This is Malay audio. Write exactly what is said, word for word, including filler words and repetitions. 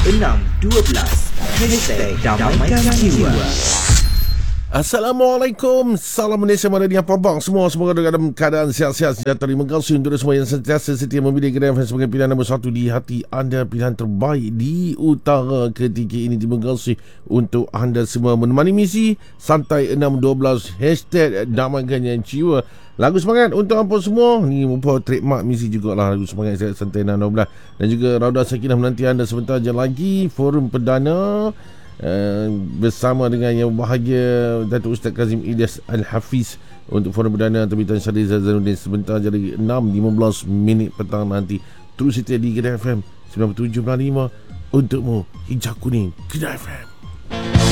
enam dua belas Hashtag Damaikan Jiwa. Assalamualaikum, salam Malaysia, mana ni apa bang semua, semoga dalam keadaan sihat-sihat sejahtera. Terima kasih untuk semua yang sentiasa setia memilih Gerai F M sebagai pilihan nombor satu di hati anda, pilihan terbaik di utara ketika ini. Terima kasih untuk anda semua menemani misi santai enam dua belas Hashtag Damaikan Jiwa. Lagu semangat untuk apa semua. Ni merupakan trademark misi jugalah, lagu semangat santai enam dua belas. Dan juga Raudah Sakinah menanti anda sebentar je lagi. Forum Perdana Uh, bersama dengan yang bahagia Datuk Ustaz Kazim Ilyas Al-Hafiz untuk forum perdana terbitan Syahriza Zainuddin sebentar jadi enam lima belas minit petang nanti. Terus setia di Gerai F M sembilan puluh tujuh point lima untukmu, hijau kuning Gerai F M.